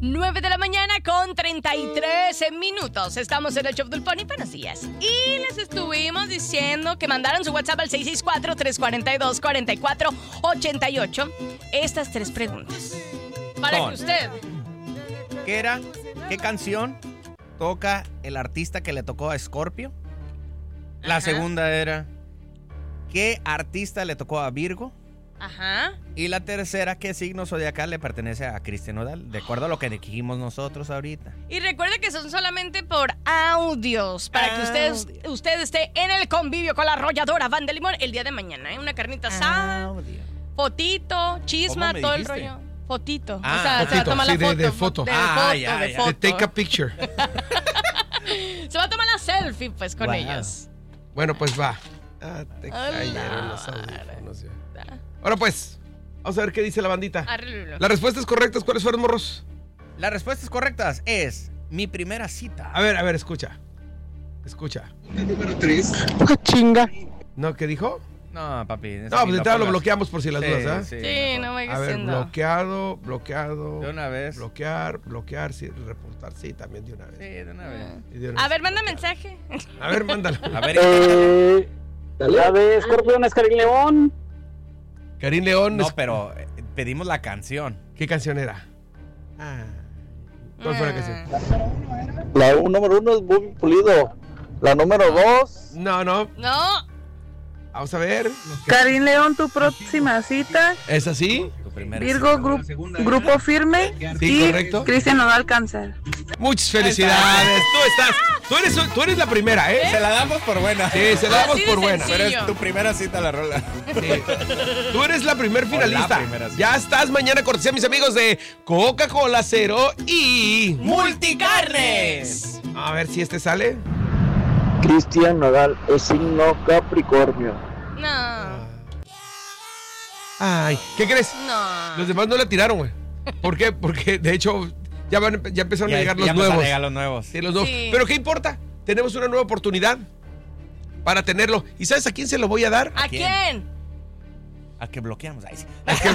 9 de la mañana con 33 minutos. Estamos en el Show del Pony. Buenos días. Y les estuvimos diciendo que mandaron su WhatsApp al 664-342-4488 estas 3 preguntas. Para que usted... ¿Qué era? ¿Qué canción toca el artista que le tocó a Scorpio? La segunda era, ¿qué artista le tocó a Virgo? Ajá. Y la tercera, ¿qué signo zodiacal le pertenece a Cristian Nodal? De acuerdo a lo que dijimos nosotros ahorita. Y recuerde que son solamente por audios, para que usted esté en el convivio con la arrolladora Van de Limón el día de mañana, ¿eh? Una carnita asada, fotito, chisma, todo el rollo. Fotito. O sea, fotito. se va a tomar la foto. De foto. De foto. De take a picture. Se va a tomar la selfie, pues, con ellos. Bueno, pues va. Te cayeron los audífonos. Ahora pues, vamos a ver qué dice la bandita. Las respuestas correctas, ¿cuáles fueron, morros? Las respuestas correctas es mi primera cita. A ver, escucha. Número 3. Chinga. ¿No? ¿Qué dijo? No, papi. No, pues entrada lo bloqueamos por si las dudas, ¿ah? Sí, no me A ver, bloqueado. De una vez. Bloquear, sí, reportar, sí, también de una vez. Sí, de una vez. A ver, manda mensaje. A ver, mándalo. A ver, la de Escorpión es Karim León. Karim León. No, pero pedimos la canción. ¿Qué canción era? ¿Cuál fue la canción? La número 1 es Bobby Pulido. La número 2. No. Vamos a ver. Karim León, tu próxima cita. ¿Es así? Virgo, Grupo Firme. Sí, y correcto. Cristian Nodal, Cáncer. Muchas felicidades. Tú eres la primera, ¿eh? Se la damos por buena. Sí, se la damos por buena. Pero es tu primera cita a la rola. Sí. Tú eres la primer finalista. Ya estás mañana, cortesía, mis amigos de Coca-Cola Cero y Multicarnes. A ver si este sale. Cristian Nodal es signo Capricornio. No. Ay, ¿qué crees? No. Los demás no la tiraron, güey. ¿Por qué? Porque de hecho ya empezaron a llegar los nuevos. Sí, los nuevos. Sí. Pero ¿qué importa? Tenemos una nueva oportunidad para tenerlo. ¿Y sabes a quién se lo voy a dar? ¿A quién? A que bloqueamos. Ahí sí.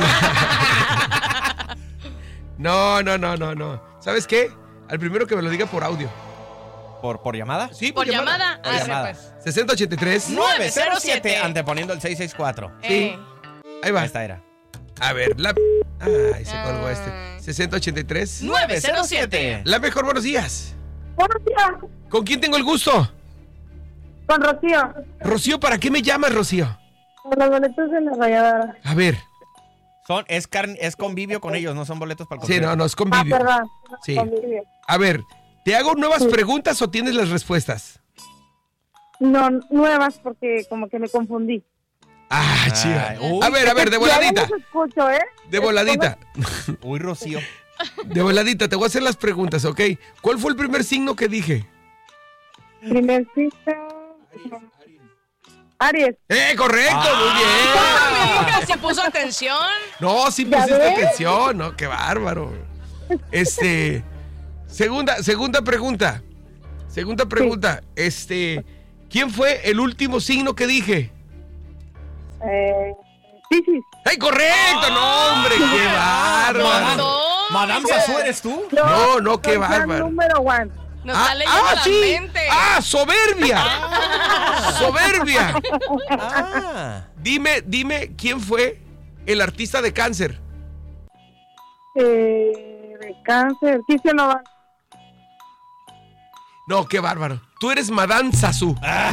No. ¿Sabes qué? Al primero que me lo diga por audio. ¿Por llamada? Sí, por llamada. Por llamada. Pues. 6083 907 anteponiendo el 664. Sí. Ahí va. Esta era. A ver, Ay, se colgó este. 6083 907. La mejor, buenos días. Buenos días. ¿Con quién tengo el gusto? Con Rocío. Rocío, ¿para qué me llamas, Rocío? Con los boletos de la rayadora. A ver. Es convivio con ellos, no son boletos para el Sí, concierto. no, es convivio. Perdón. Sí. Convivio. A ver, ¿te hago nuevas preguntas o tienes las respuestas? No, nuevas porque como que me confundí. Chiva. Uy. A ver, de voladita. Ya no los escucho, ¿eh? De voladita. Uy, Rocío. De voladita, te voy a hacer las preguntas, ¿ok? ¿Cuál fue el primer signo que dije? Primer cita. Aries. Correcto, muy bien. Amiga, ¿se puso atención? No, sí pusiste atención, no, qué bárbaro. Segunda pregunta. ¿Quién fue el último signo que dije? Piscis. ¡Ay, correcto! No, hombre, qué bárbaro. Madame Sassou, ¿eres tú? No, qué bárbaro. Número 1. Nos está leyendo la sí. mente. Soberbia. Soberbia. Ah. Dime quién fue el artista de Cáncer. De Cáncer. Cristian Nodal. No, qué bárbaro. Tú eres Madame Sassou.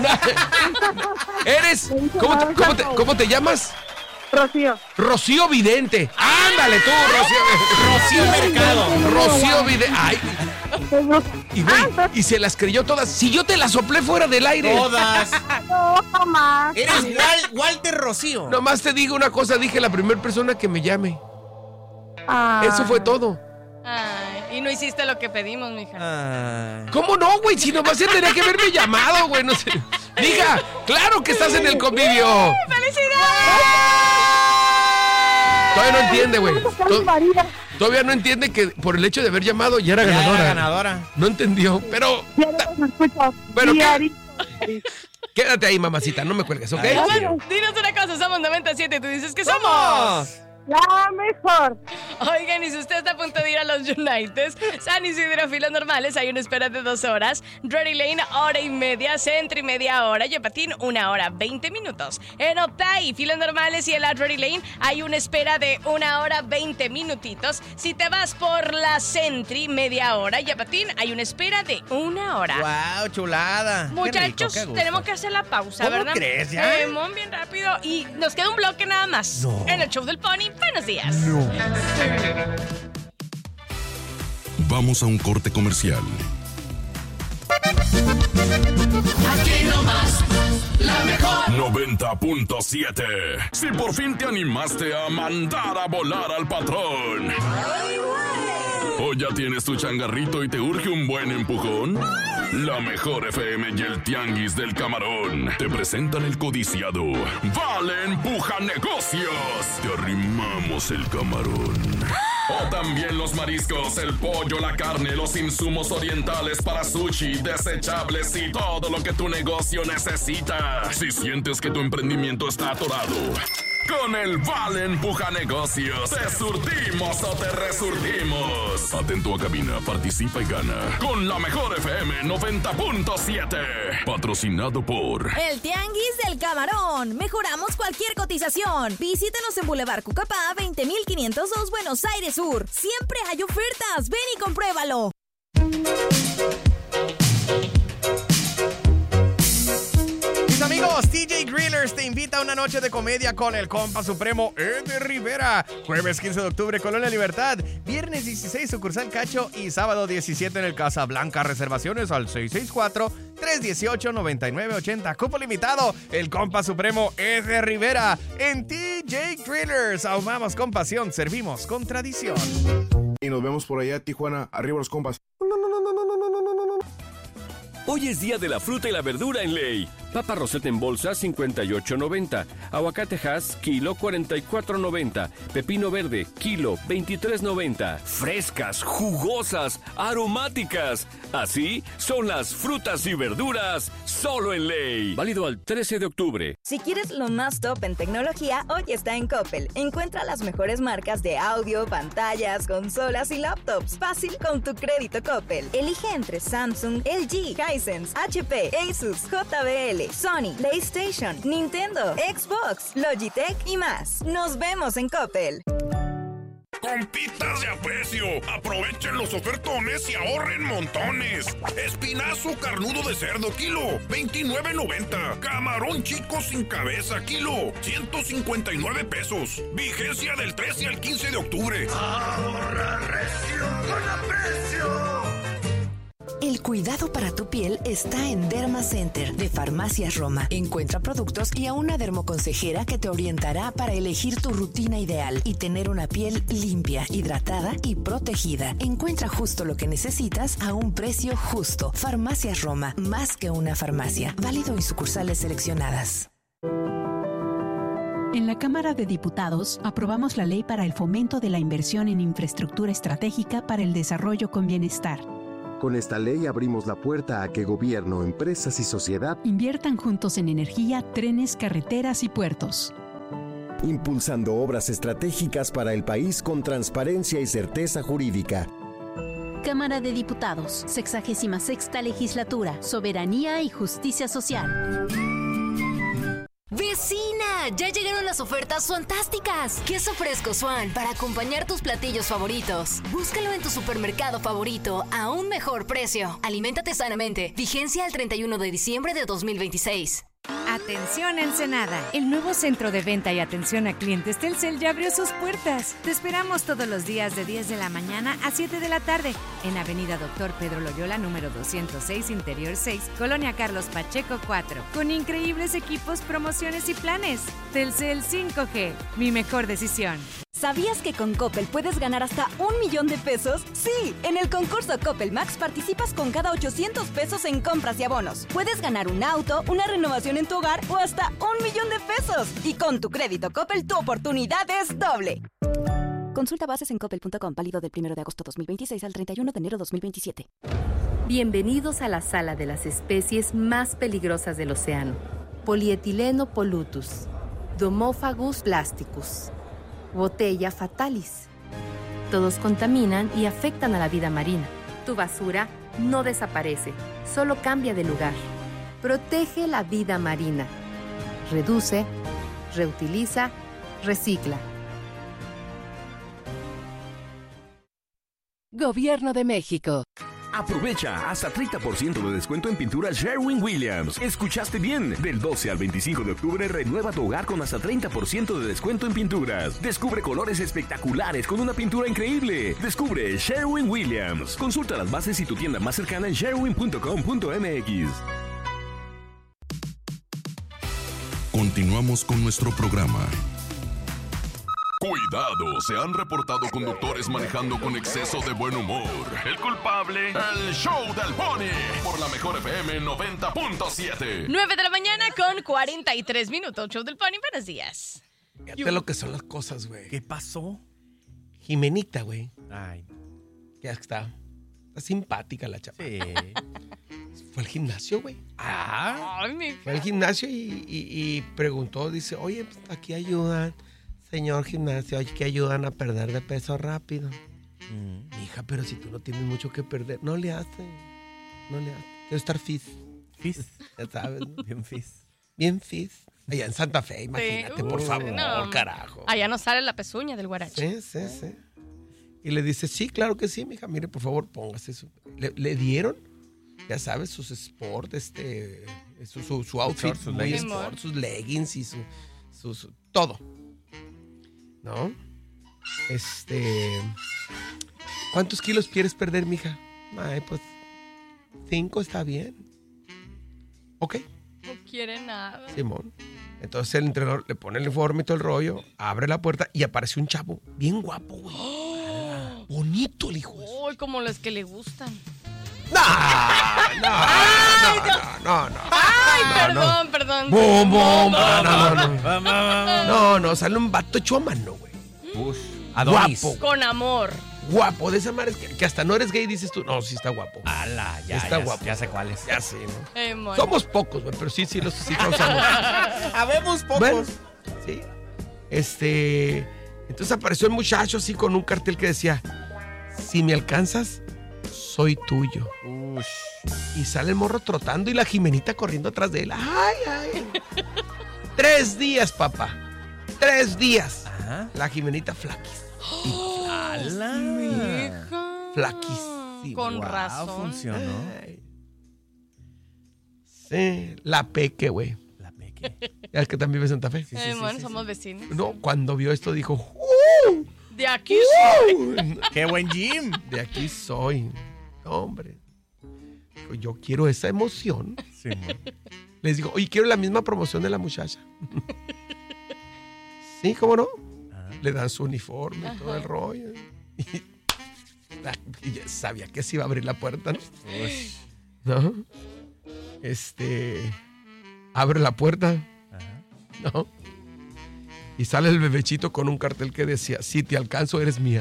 Eres. ¿Cómo te llamas? Rocío. Rocío Vidente. Ándale tú, Rocío. Rocío Mercado. Rocío Vidente. Ay. Y güey, y se las creyó todas. Si yo te las soplé fuera del aire. Todas. No, jamás. Eres Walter Rocío. Nomás te digo una cosa, dije la primera persona que me llame. Eso fue todo. Ay, y no hiciste lo que pedimos, mija. Ay. ¿Cómo no, güey? Si nomás él tenía que haberme llamado, güey. No sé. Diga, claro que estás en el convivio. ¡Felicidades! Todavía no entiende, güey. Todavía no entiende que por el hecho de haber llamado ya era ganadora. No entendió, pero... Bueno, quédate ahí, mamacita. No me cuelgues, ¿ok? Dinos una cosa, somos 97. Tú dices que somos... La mejor. Oigan, y si usted está a punto de ir a los United, San Isidro, filas normales, hay una espera de 2 horas. Drury Lane, hora y media. Centro y media hora. Yepatín, 1 hora, 20 minutos. En Optay, filas normales y en la Drury Lane hay una espera de 1 hora, 20 minutitos. Si te vas por la Sentry, media hora. Yepatín, hay una espera de 1 hora. ¡Wow, chulada! Muchachos, qué rico, tenemos que hacer la pausa, ¿Cómo ¿verdad? crees, ya? Bien rápido. Y nos queda un bloque nada más. No. En el show del Pony. Buenos días. No. Vamos a un corte comercial. Aquí nomás, la mejor 90.7. Si por fin te animaste a mandar a volar al patrón. ¿O ya tienes tu changarrito y te urge un buen empujón? La mejor FM y el Tianguis del Camarón te presentan el codiciado Vale Empuja Negocios. Te arrimamos el camarón. O también los mariscos, el pollo, la carne, los insumos orientales para sushi, desechables y todo lo que tu negocio necesita. Si sientes que tu emprendimiento está atorado, con el Vale Empuja Negocios, te surtimos o te resurtimos. Atento a cabina, participa y gana con la mejor FM 90.7. Patrocinado por El Tianguis del Camarón. Mejoramos cualquier cotización. Visítanos en Boulevard Cucapá, 20.502, Buenos Aires Sur. Siempre hay ofertas. Ven y compruébalo. Mis amigos, TJ Grillers te invita a una noche de comedia con el compa supremo Eddie Rivera. Jueves 15 de octubre, Colonia Libertad. Viernes 16, sucursal Cacho. Y sábado 17 en el Casablanca. Reservaciones al 664-318-9980. Cupo limitado. El compa supremo Eddie Rivera en TJ Grillers. Ahumamos con pasión, servimos con tradición. Y nos vemos por allá, Tijuana. Arriba los compas. Hoy es día de la fruta y la verdura en Ley. Papa Rosette en bolsa, 58.90. Aguacate Hass, kilo, 44.90. Pepino verde, kilo, 23.90. Frescas, jugosas, aromáticas. Así son las frutas y verduras, solo en Ley. Válido al 13 de octubre. Si quieres lo más top en tecnología, hoy está en Coppel. Encuentra las mejores marcas de audio, pantallas, consolas y laptops. Fácil con tu crédito Coppel. Elige entre Samsung, LG, Hisense, HP, Asus, JBL, Sony, PlayStation, Nintendo, Xbox, Logitech y más. Nos vemos en Coppel. Compitas de aprecio, aprovechen los ofertones y ahorren montones. Espinazo carnudo de cerdo, kilo, 29.90. Camarón chico sin cabeza, kilo, 159 pesos. Vigencia del 13 al 15 de octubre. Ahorra recio con aprecio. El cuidado para tu piel está en Derma Center de Farmacias Roma. Encuentra productos y a una dermoconsejera que te orientará para elegir tu rutina ideal y tener una piel limpia, hidratada y protegida. Encuentra justo lo que necesitas a un precio justo. Farmacias Roma, más que una farmacia. Válido en sucursales seleccionadas. En la Cámara de Diputados aprobamos la ley para el fomento de la inversión en infraestructura estratégica para el desarrollo con bienestar. Con esta ley abrimos la puerta a que gobierno, empresas y sociedad inviertan juntos en energía, trenes, carreteras y puertos. Impulsando obras estratégicas para el país con transparencia y certeza jurídica. Cámara de Diputados, 66ª Legislatura, Soberanía y Justicia Social. ¡Vecina! ¡Ya llegaron las ofertas fantásticas! Queso fresco Swan para acompañar tus platillos favoritos. Búscalo en tu supermercado favorito a un mejor precio. Aliméntate sanamente. Vigencia al 31 de diciembre de 2026. Atención Ensenada, el nuevo centro de venta y atención a clientes Telcel ya abrió sus puertas. Te esperamos todos los días de 10 de la mañana a 7 de la tarde en Avenida Doctor Pedro Loyola, número 206, Interior 6, Colonia Carlos Pacheco 4, con increíbles equipos, promociones y planes. Telcel 5G, mi mejor decisión. ¿Sabías que con Coppel puedes ganar hasta $1,000,000 de pesos? Sí, en el concurso Coppel Max participas con cada 800 pesos en compras y abonos. Puedes ganar un auto, una renovación en tu hogar o hasta $1,000,000 de pesos. Y con tu crédito Coppel, tu oportunidad es doble. Consulta bases en coppel.com, válido del 1 de agosto 2026 al 31 de enero 2027. Bienvenidos a la sala de las especies más peligrosas del océano. Polietileno pollutus, Domophagus plasticus. botella fatalis. Todos contaminan y afectan a la vida marina. Tu basura no desaparece, solo cambia de lugar. Protege la vida marina. Reduce, reutiliza, recicla. Gobierno de México. Aprovecha hasta 30% de descuento en pintura Sherwin-Williams. ¿Escuchaste bien? Del 12 al 25 de octubre renueva tu hogar con hasta 30% de descuento en pinturas. Descubre colores espectaculares con una pintura increíble. Descubre Sherwin-Williams. Consulta las bases y tu tienda más cercana en sherwin.com.mx. Continuamos con nuestro programa. Cuidado, se han reportado conductores manejando con exceso de buen humor. El culpable, el show del Pony, por la mejor FM 90.7. 9 de la mañana con 43 minutos. Show del Pony, buenos días. Fíjate lo que son las cosas, güey. ¿Qué pasó? Jimenita, güey. Ay. Ya está simpática la chapa. Sí. Fue al gimnasio, güey. Ay, fue al gimnasio y preguntó, dice, oye, pues aquí ayudan. Señor gimnasio, hay que ayudan a perder de peso rápido. Hija, pero si tú no tienes mucho que perder, no le hace. Quiero estar fit. Ya sabes, ¿no? Bien fit. Bien fit. Allá en Santa Fe, imagínate, por favor, no. Carajo. Allá no sale la pezuña del guarache. Sí. Y le dice, sí, claro que sí, mija, mire, por favor, póngase eso. Le dieron, ya sabes, sus sport, su outfit, sus muy sport, sus leggings y su todo. ¿No? ¿Cuántos kilos quieres perder, mija? Ay, pues 5 está bien. Ok. No quiere nada. Simón. Entonces el entrenador le pone el uniforme y todo el rollo, abre la puerta y aparece un chavo bien guapo, güey. Bonito el hijo. Uy, como los que le gustan. No. Ay, perdón. No, sale un vato hecho a mano, güey. Adonis. Guapo. Con amor. Guapo, de esa madre que hasta no eres gay, dices tú. No, sí está guapo. Ala, ya está guapo. Ya sé cuál es. Ya sé, ¿no? Somos pocos, güey, pero sí causamos. Habemos pocos. Bueno, sí. Entonces apareció el muchacho así con un cartel que decía, si me alcanzas, soy tuyo. Ush. Y sale el morro trotando y la Jimenita corriendo atrás de él. ¡Ay! 3 días, papá. 3 días. Ajá. La Jimenita flaquísima. Flaquísima. Con razón. Funcionó. Ay. Sí, la Peque, güey. La Peque. ¿Es que también vive en Santa Fe? Sí, somos vecinos. No, cuando vio esto dijo, de aquí soy. ¡Qué buen gym! De aquí soy. Hombre. Dijo, yo quiero esa emoción. Sí, les digo, oye, quiero la misma promoción de la muchacha. Sí, ¿cómo no? Le dan su uniforme, todo el rollo. Y ya sabía que se iba a abrir la puerta, ¿no? ¿No? Abre la puerta. ¿No? Y sale el bebechito con un cartel que decía, si te alcanzo, eres mía.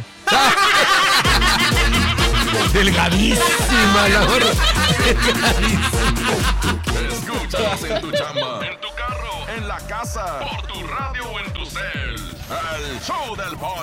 Delgadísima, la verdad. Escúchanos en tu chamba, en tu carro, en la casa, por tu radio o en tu cel. El show del Pony.